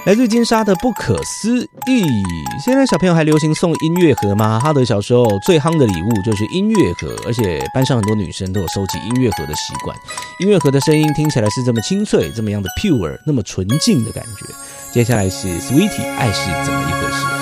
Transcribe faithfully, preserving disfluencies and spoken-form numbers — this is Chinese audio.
来自金沙的不可思议。现在小朋友还流行送音乐盒吗？哈德小时候最夯的礼物就是音乐盒，而且班上很多女生都有收集音乐盒的习惯。音乐盒的声音听起来是这么清脆，这么样的 pure， 那么纯净的感觉。接下来是 Sweetie， 爱是怎么一回事？